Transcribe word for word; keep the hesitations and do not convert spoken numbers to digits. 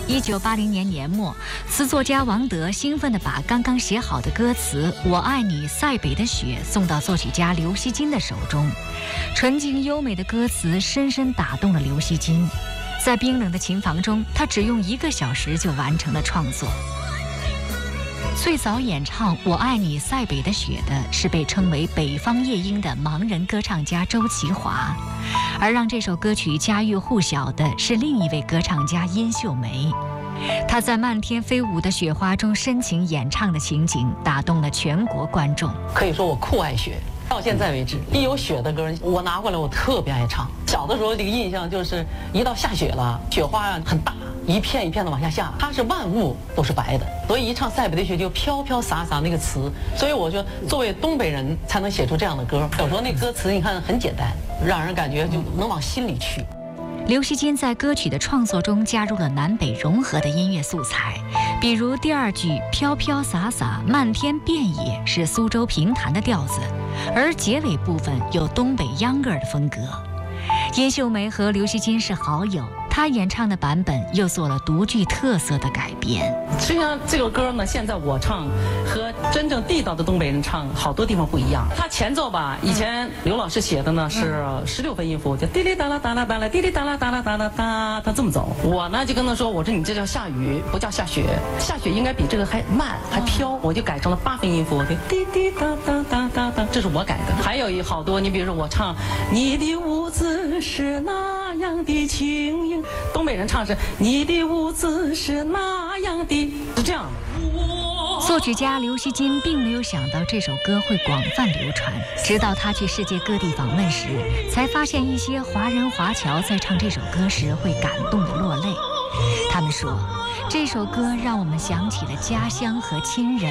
一九八零年年末，词作家王德兴奋地把刚刚写好的歌词《我爱你塞北的雪》送到作曲家刘惜君的手中。纯净优美的歌词深深打动了刘惜君，在冰冷的琴房中，他只用一个小时就完成了创作。最早演唱《我爱你塞北的雪》的是被称为北方夜莺的盲人歌唱家周其华，而让这首歌曲家喻户晓的是另一位歌唱家殷秀梅。她在漫天飞舞的雪花中深情演唱的情景打动了全国观众。 可以说我酷爱雪，到现在为止，一有雪的歌我拿过来我特别爱唱。小的时候这个印象就是一到下雪了，雪花啊很大，一片一片的往下下，它是万物都是白的，所以一唱塞北的雪就飘飘洒洒那个词，所以我说作为东北人才能写出这样的歌。有时候那歌词你看很简单，让人感觉就能往心里去。 刘惜君在歌曲的创作中加入了南北融合的音乐素材，比如第二句飘飘洒洒漫天遍野是苏州评弹的调子，而结尾部分有东北秧歌的风格。殷秀梅和刘惜君是好友，她演唱的版本又做了独具特色的改编。 实际上这个歌呢，现在我唱和真正地道的东北人唱好多地方不一样。它前奏吧，以前刘老师写的呢是十六分音符，就滴哩哒啦哒啦哒啦，滴哩哒啦哒啦哒啦哒，他这么走。我呢就跟他说，我说你这叫下雨，不叫下雪，下雪应该比这个还慢还飘，我就改成了八分音符，就滴滴哒哒哒哒哒，这是我改的。还有一好多，你比如说我唱你的舞姿是那样的轻盈，东北人唱是你的舞姿是那样的，是这样的。 作曲家刘惜君并没有想到这首歌会广泛流传，直到他去世界各地访问时，才发现一些华人华侨在唱这首歌时会感动得落泪。他们说，这首歌让我们想起了家乡和亲人，